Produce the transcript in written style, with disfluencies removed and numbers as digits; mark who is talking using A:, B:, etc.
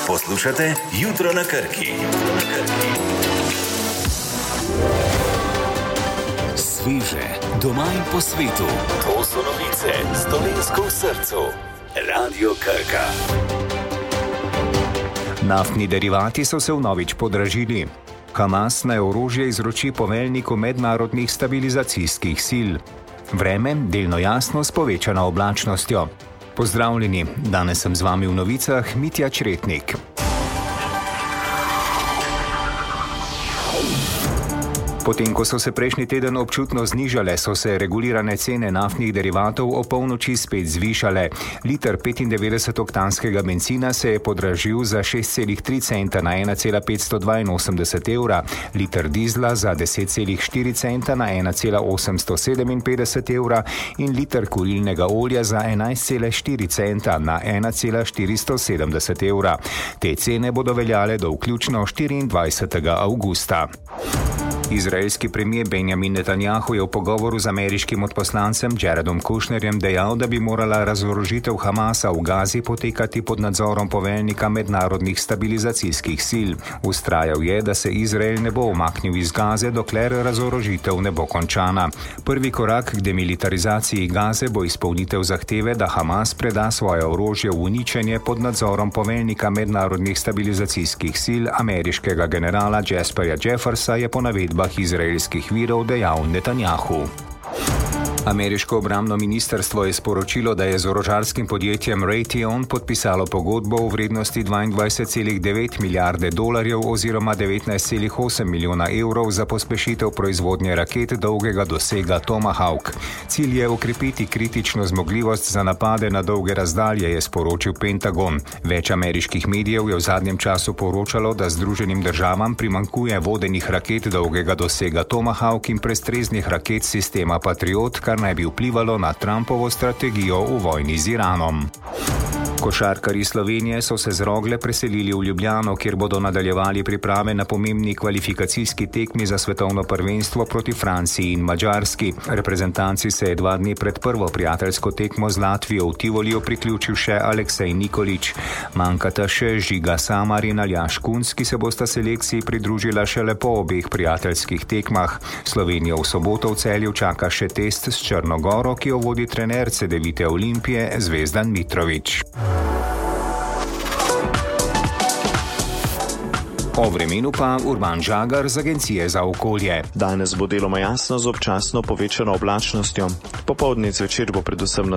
A: Poslušate Jutro na Krki. Sveže, doma in po svetu. To so novice s Dolenjsko v srcu. Radio Krka.
B: Naftni derivati so se vnovič podražili. Hamas naj orožje izroči poveljniku mednarodnih stabilizacijskih sil. Vreme delno jasno s povečano oblačnostjo. Pozdravljeni, danes sem z vami v novicah Mitja Čretnik. Potem, ko so se prejšnji teden občutno znižale, so se regulirane cene naftnih derivatov o polnoči spet zvišale. Liter 95-oktanskega bencina se je podražil za 6,3 centa na 1,582 evra, liter dizla za 10,4 centa na 1,857 evra in liter kurilnega olja za 11,4 centa na 1,470 evra. Te cene bodo veljale do vključno 24. avgusta. Izraelski premijer Benjamin Netanjahu je v pogovoru z ameriškim odposlancem Jaredom Kushnerjem dejal, da bi morala razorožitev Hamasa v Gazi potekati pod nadzorom poveljnika mednarodnih stabilizacijskih sil. Vztrajal je, da se Izrael ne bo umaknil iz Gaze, dokler razorožitev ne bo končana. Prvi korak k demilitarizaciji Gaze bo izpolnitev zahteve, da Hamas preda svoje orožje v uničenje pod nadzorom poveljnika mednarodnih stabilizacijskih sil, ameriškega generala Jasperja Jeffersa, je po navedbah izraelskih virov dejal Netanjahu. Ameriško obrambno ministrstvo je sporočilo, da je z orožarskim podjetjem Raytheon podpisalo pogodbo v vrednosti 22,9 milijarde dolarjev oziroma 19,8 milijona evrov za pospešitev proizvodnje raket dolgega dosega Tomahawk. Cilj je okrepiti kritično zmogljivost za napade na dolge razdalje, je sporočil Pentagon. Več ameriških medijev je v zadnjem času poročalo, da Združenim državam primanjkuje vodenih raket dolgega dosega Tomahawk in prestreznih raket sistema Patriot, kar naj bi vplivalo na Trumpovo strategijo v vojni z Iranom. Košarkarji Slovenije so se z Rogle preselili v Ljubljano, kjer bodo nadaljevali priprave na pomembni kvalifikacijski tekmi za svetovno prvenstvo proti Franciji in Madžarski. Reprezentanci se je 2 dni pred prvo prijateljsko tekmo z Latvijo v Tivoliju priključil še Aleksej Nikolić. Manjkata še Žiga Samar in Aljaž Kunc, ki se bosta selekciji pridružila šele po obeh prijateljskih tekmah. Slovenijo v soboto v Celju čaka še test s Črno Goro, ki jo vodi trener Cedevite Olimpije Zvezdan Mitrović. O vremenu pa Urban Žagar z Agencije za okolje.
C: Danes bo deloma jasno z občasno povečano oblačnostjo. Popoldne zvečer bo predvsem na